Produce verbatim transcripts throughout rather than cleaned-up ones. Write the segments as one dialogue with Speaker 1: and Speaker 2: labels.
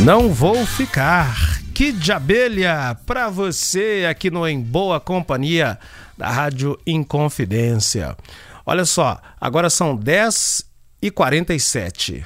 Speaker 1: Não vou ficar. Kid de Abelha para você aqui no Em Boa Companhia da Rádio Inconfidência. Olha só, agora são dez e quarenta e sete.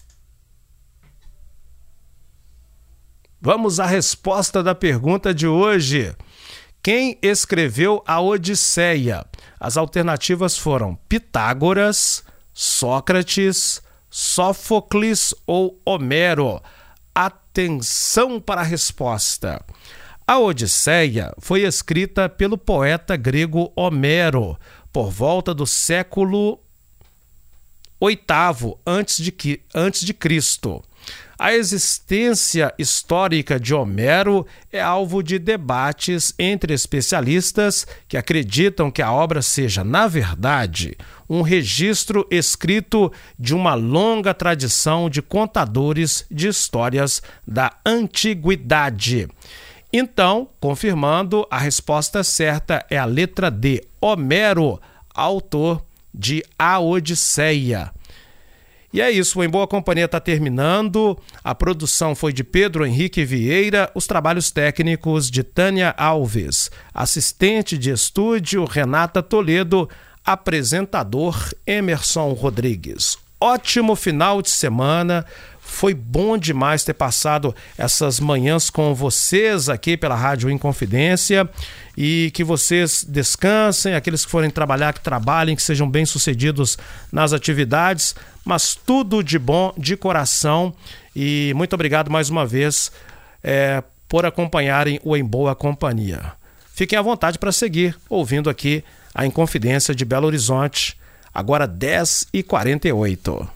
Speaker 1: Vamos à resposta da pergunta de hoje. Quem escreveu a Odisseia? As alternativas foram Pitágoras, Sócrates, Sófocles ou Homero. Atenção para a resposta. A Odisseia foi escrita pelo poeta grego Homero por volta do século oitavo antes de, antes de Cristo. A existência histórica de Homero é alvo de debates entre especialistas que acreditam que a obra seja, na verdade, um registro escrito de uma longa tradição de contadores de histórias da antiguidade. Então, confirmando, a resposta certa é a letra D, Homero, autor de A Odisseia. E é isso, o Em Boa Companhia está terminando. A produção foi de Pedro Henrique Vieira, os trabalhos técnicos de Tânia Alves, assistente de estúdio Renata Toledo, apresentador Emerson Rodrigues. Ótimo final de semana. Foi bom demais ter passado essas manhãs com vocês aqui pela Rádio Inconfidência e que vocês descansem, aqueles que forem trabalhar, que trabalhem, que sejam bem-sucedidos nas atividades, mas tudo de bom, de coração, e muito obrigado mais uma vez é, por acompanharem o Em Boa Companhia. Fiquem à vontade para seguir ouvindo aqui a Inconfidência de Belo Horizonte, agora dez e quarenta e oito.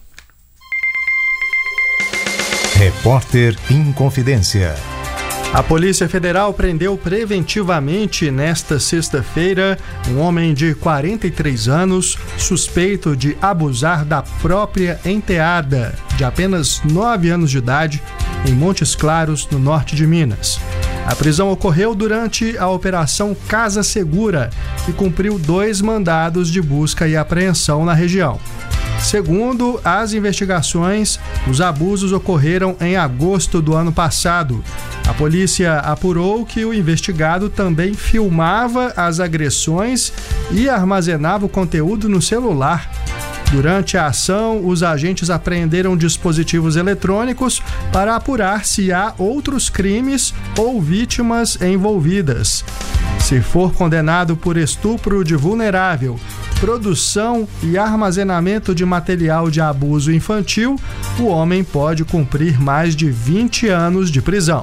Speaker 2: Repórter Inconfidência.
Speaker 3: A Polícia Federal prendeu preventivamente nesta sexta-feira um homem de quarenta e três anos suspeito de abusar da própria enteada, de apenas nove anos de idade, em Montes Claros, no norte de Minas. A prisão ocorreu durante a Operação Casa Segura, que cumpriu dois mandados de busca e apreensão na região. Segundo as investigações, os abusos ocorreram em agosto do ano passado. A polícia apurou que o investigado também filmava as agressões e armazenava o conteúdo no celular. Durante a ação, os agentes apreenderam dispositivos eletrônicos para apurar se há outros crimes ou vítimas envolvidas. Se for condenado por estupro de vulnerável, produção e armazenamento de material de abuso infantil, o homem pode cumprir mais de vinte anos de prisão.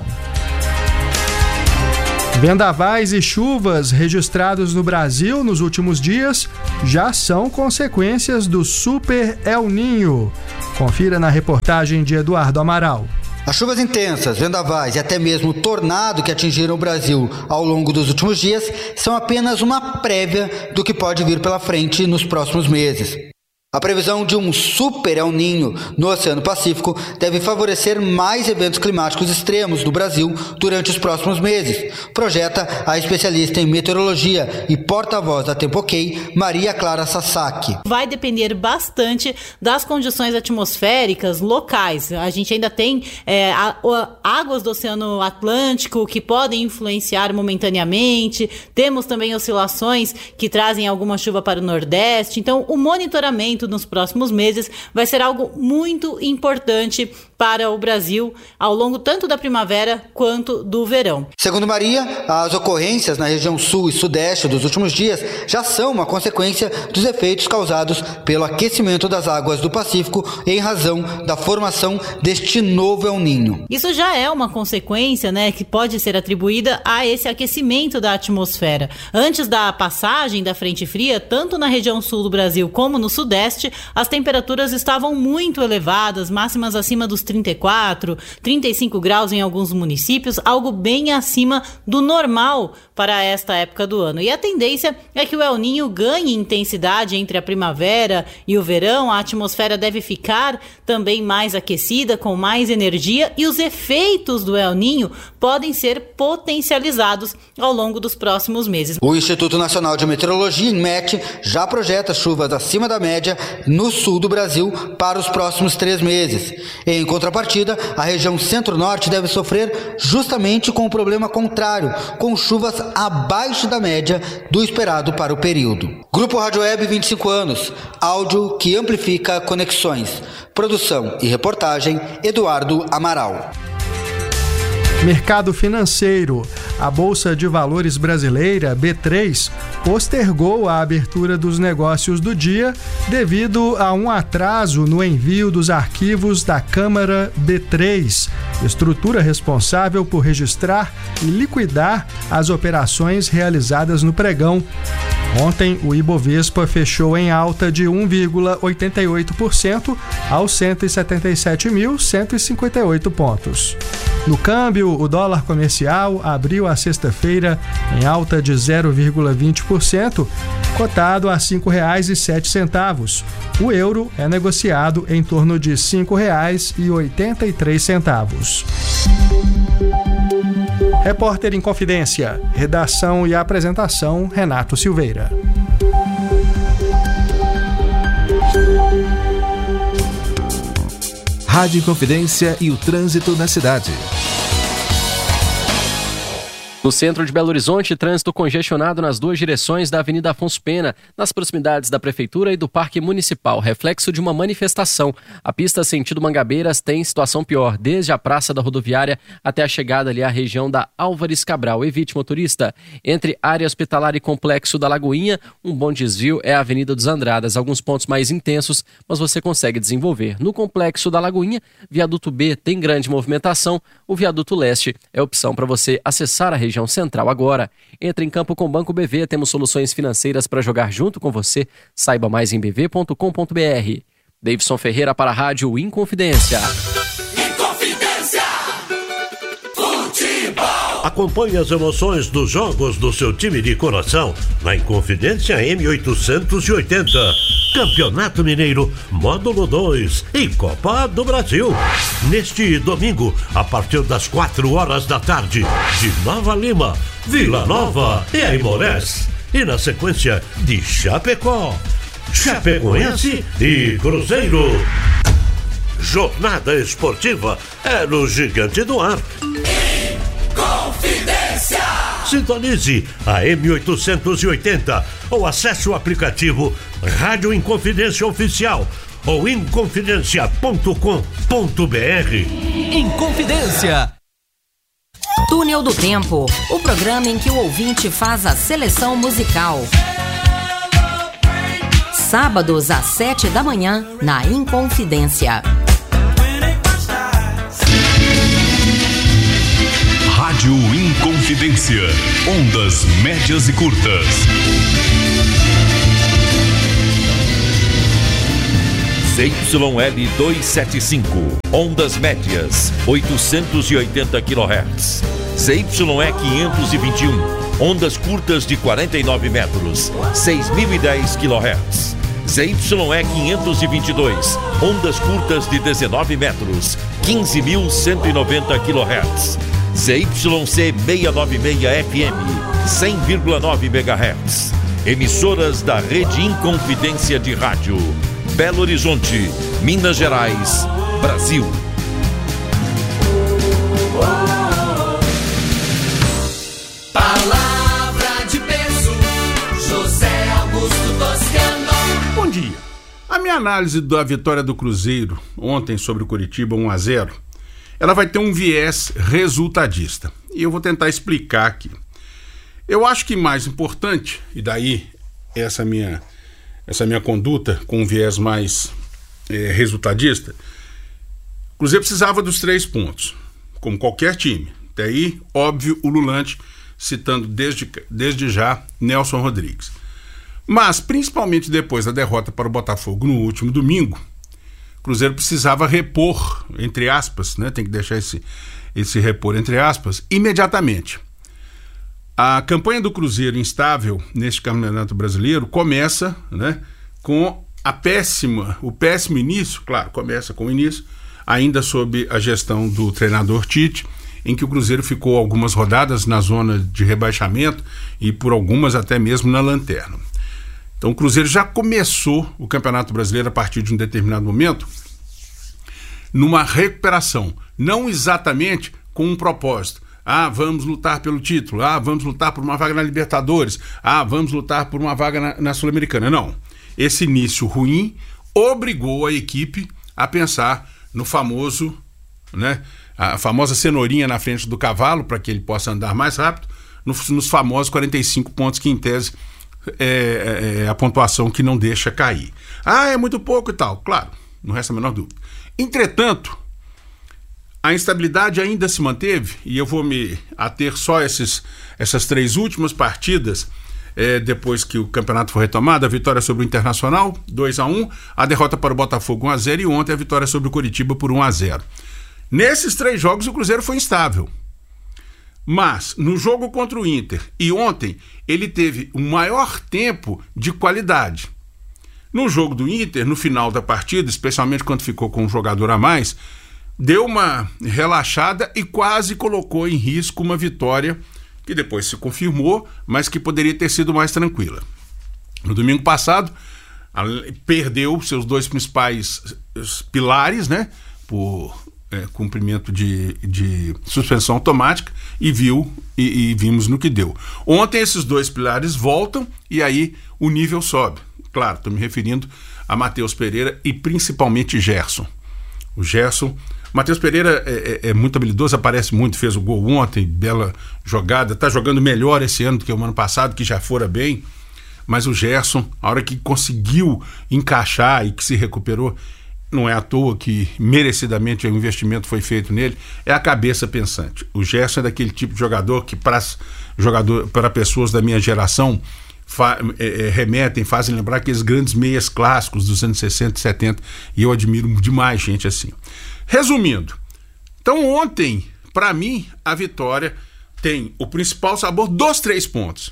Speaker 3: Vendavais e chuvas registrados no Brasil nos últimos dias já são consequências do Super El Niño. Confira na reportagem de Eduardo Amaral.
Speaker 4: As chuvas intensas, vendavais e até mesmo o tornado que atingiram o Brasil ao longo dos últimos dias são apenas uma prévia do que pode vir pela frente nos próximos meses. A previsão de um Super El Niño no Oceano Pacífico deve favorecer mais eventos climáticos extremos do Brasil durante os próximos meses, projeta a especialista em meteorologia e porta-voz da Tempo-Ok, Maria Clara Sasaki.
Speaker 5: Vai depender bastante das condições atmosféricas locais. A gente ainda tem é, a, a, águas do Oceano Atlântico que podem influenciar momentaneamente, temos também oscilações que trazem alguma chuva para o Nordeste, então o monitoramento nos próximos meses vai ser algo muito importante para o Brasil ao longo tanto da primavera quanto do verão.
Speaker 4: Segundo Maria, as ocorrências na região sul e sudeste dos últimos dias já são uma consequência dos efeitos causados pelo aquecimento das águas do Pacífico em razão da formação deste novo El Niño.
Speaker 5: Isso já é uma consequência, né, que pode ser atribuída a esse aquecimento da atmosfera. Antes da passagem da frente fria, tanto na região sul do Brasil como no sudeste, as temperaturas estavam muito elevadas, máximas acima dos trinta e quatro, trinta e cinco graus em alguns municípios, algo bem acima do normal para esta época do ano. E a tendência é que o El Niño ganhe intensidade entre a primavera e o verão, a atmosfera deve ficar também mais aquecida, com mais energia, e os efeitos do El Niño podem ser potencializados ao longo dos próximos meses.
Speaker 4: O Instituto Nacional de Meteorologia, INMET, já projeta chuvas acima da média no sul do Brasil para os próximos três meses. Em contrapartida, a região centro-norte deve sofrer justamente com o problema contrário, com chuvas abaixo da média do esperado para o período. Grupo Rádio Web, vinte e cinco anos, áudio que amplifica conexões. Produção e reportagem, Eduardo Amaral.
Speaker 3: Mercado financeiro. A Bolsa de Valores brasileira, B três, postergou a abertura dos negócios do dia devido a um atraso no envio dos arquivos da Câmara B três, estrutura responsável por registrar e liquidar as operações realizadas no pregão. Ontem, o Ibovespa fechou em alta de um vírgula oitenta e oito por cento aos cento e setenta e sete mil cento e cinquenta e oito pontos. No câmbio, o dólar comercial abriu a sexta-feira em alta de zero vírgula vinte por cento, cotado a cinco reais e sete centavos. O euro é negociado em torno de cinco reais e oitenta e três centavos. Repórter em Confidência. Redação e apresentação, Renato Silveira.
Speaker 2: Rádio Confidência e o trânsito na cidade.
Speaker 6: No centro de Belo Horizonte, trânsito congestionado nas duas direções da Avenida Afonso Pena, nas proximidades da Prefeitura e do Parque Municipal, reflexo de uma manifestação. A pista sentido Mangabeiras tem situação pior, desde a Praça da Rodoviária até a chegada ali à região da Álvares Cabral. Evite, motorista. Entre área hospitalar e Complexo da Lagoinha, um bom desvio é a Avenida dos Andradas. Alguns pontos mais intensos, mas você consegue desenvolver. No Complexo da Lagoinha, Viaduto B tem grande movimentação. O Viaduto Leste é opção para você acessar a região central agora. Entre em campo com o Banco B V, temos soluções financeiras para jogar junto com você. Saiba mais em b v ponto com ponto b r. Davidson Ferreira para a Rádio Inconfidência.
Speaker 7: Inconfidência! Futebol!
Speaker 8: Acompanhe as emoções dos jogos do seu time de coração na Inconfidência M oitocentos e oitenta. Campeonato Mineiro, Módulo dois e Copa do Brasil. Neste domingo, a partir das quatro horas da tarde, de Nova Lima, Vila Nova e Aimorés. E na sequência, de Chapecó, Chapecoense e Cruzeiro. Jornada esportiva é no Gigante do Ar.
Speaker 7: Confidência!
Speaker 8: Sintonize a M oitocentos e oitenta ou acesse o aplicativo Rádio Inconfidência Oficial ou inconfidencia ponto com ponto b r.
Speaker 9: Inconfidência. Túnel do Tempo, o programa em que o ouvinte faz a seleção musical. Sábados às sete da manhã, na Inconfidência.
Speaker 10: Rádio Inconfidência. Ondas médias e curtas.
Speaker 11: Z Y L duzentos e setenta e cinco. Ondas médias, oitocentos e oitenta quilohertz. Z Y E quinhentos e vinte e um. Ondas curtas de quarenta e nove metros, seis mil e dez quilohertz. Z Y E quinhentos e vinte e dois. Ondas curtas de dezenove metros, quinze mil cento e noventa quilohertz. Z Y C seiscentos e noventa e seis F M, cem vírgula nove megahertz. Emissoras da Rede Inconfidência de Rádio. Belo Horizonte, Minas Gerais, Brasil.
Speaker 7: Palavra de peso, José Augusto Toscano.
Speaker 12: Bom dia. A minha análise da vitória do Cruzeiro ontem sobre o Coritiba um a zero, ela vai ter um viés resultadista. E eu vou tentar explicar aqui. Eu acho que mais importante, e daí essa minha, essa minha conduta com um viés mais é, resultadista, o Cruzeiro precisava dos três pontos, como qualquer time. Daí, óbvio, o Lulante citando desde, desde já Nelson Rodrigues. Mas, principalmente depois da derrota para o Botafogo no último domingo, o Cruzeiro precisava repor, entre aspas, né? Tem que deixar esse, esse repor entre aspas, imediatamente. A campanha do Cruzeiro instável neste Campeonato Brasileiro começa, né, com a péssima, o péssimo início, claro, começa com o início, ainda sob a gestão do treinador Tite, em que o Cruzeiro ficou algumas rodadas na zona de rebaixamento e por algumas até mesmo na lanterna. Então o Cruzeiro já começou o Campeonato Brasileiro a partir de um determinado momento numa recuperação, não exatamente com um propósito. Ah, vamos lutar pelo título, ah, vamos lutar por uma vaga na Libertadores, ah, vamos lutar por uma vaga na, na Sul-Americana. Não. Esse início ruim obrigou a equipe a pensar no famoso, né, a famosa cenourinha na frente do cavalo, para que ele possa andar mais rápido, nos, nos famosos quarenta e cinco pontos, que em tese é, é a pontuação que não deixa cair. Ah, é muito pouco e tal. Claro, não resta a menor dúvida. Entretanto, a instabilidade ainda se manteve, e eu vou me ater só a esses, essas três últimas partidas, é, depois que o campeonato foi retomado: a vitória sobre o Internacional, dois a um, a derrota para o Botafogo, um a zero, e ontem a vitória sobre o Coritiba por um a zero. Nesses três jogos o Cruzeiro foi instável, mas no jogo contra o Inter e ontem ele teve o maior tempo de qualidade. No jogo do Inter, no final da partida, especialmente quando ficou com um jogador a mais, deu uma relaxada e quase colocou em risco uma vitória que depois se confirmou, mas que poderia ter sido mais tranquila. No domingo passado, perdeu seus dois principais pilares, né, por é, cumprimento de, de suspensão automática, e viu e, e vimos no que deu. Ontem esses dois pilares voltam e aí o nível sobe. Claro, estou me referindo a Matheus Pereira e principalmente Gerson. O Gerson... Matheus Pereira é, é, é muito habilidoso, aparece muito, fez o gol ontem, bela jogada, está jogando melhor esse ano do que o ano passado, que já fora bem, mas o Gerson, a hora que conseguiu encaixar e que se recuperou, não é à toa que merecidamente o investimento foi feito nele, é a cabeça pensante. O Gerson é daquele tipo de jogador que para jogador, para pessoas da minha geração fa, é, é, remetem, fazem lembrar aqueles grandes meias clássicos dos anos sessenta e setenta, e eu admiro demais gente assim. Resumindo, então ontem, para mim, a vitória tem o principal sabor dos três pontos.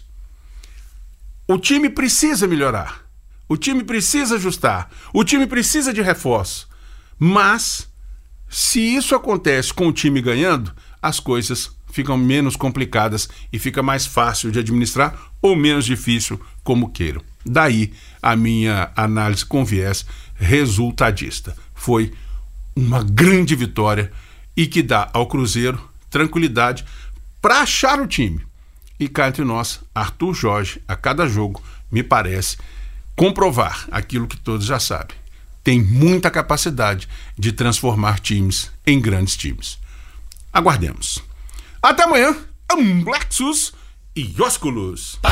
Speaker 12: O time precisa melhorar, o time precisa ajustar, o time precisa de reforço, mas se isso acontece com o time ganhando, as coisas ficam menos complicadas e fica mais fácil de administrar ou menos difícil, como queiram. Daí a minha análise com viés resultadista. Foi uma grande vitória e que dá ao Cruzeiro tranquilidade para achar o time. E cá entre nós, Arthur Jorge, a cada jogo, me parece comprovar aquilo que todos já sabem. Tem muita capacidade de transformar times em grandes times. Aguardemos. Até amanhã, Amblexus e Ósculos.